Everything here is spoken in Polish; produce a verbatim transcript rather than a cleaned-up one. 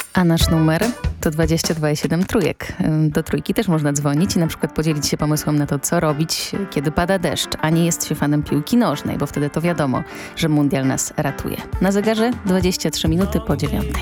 A nasz numer to dwadzieścia dwa i siedem trójek. Do trójki też można dzwonić i na przykład podzielić się pomysłem na to, co robić, kiedy pada deszcz, a nie jest się fanem piłki nożnej, bo wtedy to wiadomo, że mundial nas ratuje. Na zegarze dwadzieścia trzy minuty po dziewiątej.